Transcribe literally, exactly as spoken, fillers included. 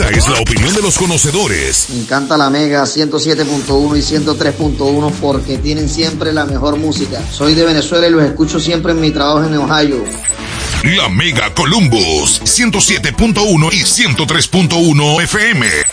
Esta es la opinión de los conocedores. Me encanta la Mega ciento siete punto uno y ciento tres punto uno porque tienen siempre la mejor música. Soy de Venezuela y los escucho siempre en mi trabajo en Ohio. La Mega Columbus ciento siete punto uno y ciento tres punto uno F M.